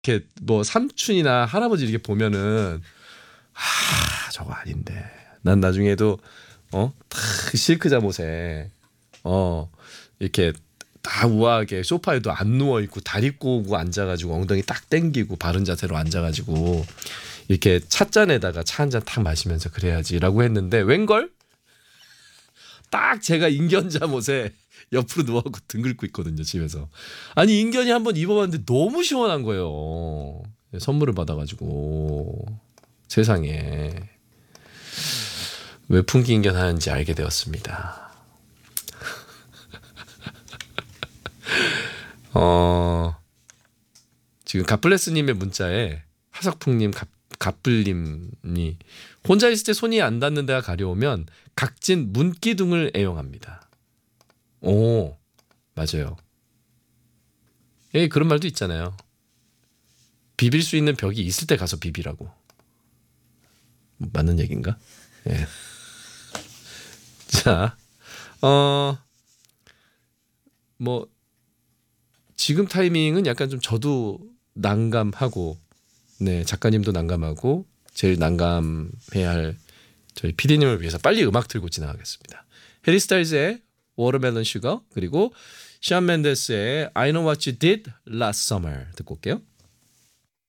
이렇게 뭐 삼촌이나 할아버지 이렇게 보면은 저거 아닌데. 난 나중에도 딱 실크 잠옷에 이렇게 다 우아하게 소파에도 안 누워 있고 다리 꼬고 앉아가지고 엉덩이 딱 당기고 바른 자세로 앉아가지고 이렇게 찻잔에다가 차 한 잔 탁 마시면서 그래야지라고 했는데 웬걸? 딱 제가 인견 잠옷에 옆으로 누워갖고 등 긁고 있거든요 집에서. 아니 인견이 한번 입어봤는데 너무 시원한 거예요. 선물을 받아가지고 세상에 왜 풍기 인견 하는지 알게 되었습니다. 지금 갓블레스님의 문자에 하석풍님, 갓불님이 혼자 있을 때 손이 안 닿는 데가 가려우면 각진 문기둥을 애용합니다. 오, 맞아요. 예, 그런 말도 있잖아요. 비빌 수 있는 벽이 있을 때 가서 비비라고. 맞는 얘기인가? 예. 자, 뭐 지금 타이밍은 약간 좀 저도 난감하고, 네 작가님도 난감하고 제일 난감해야 할 저희 PD님을 위해서 빨리 음악 틀고 지나가겠습니다. 해리 스타일즈의 워터멜론 슈거 그리고 션 맨데스의 I Know What You Did Last Summer 듣고 올게요.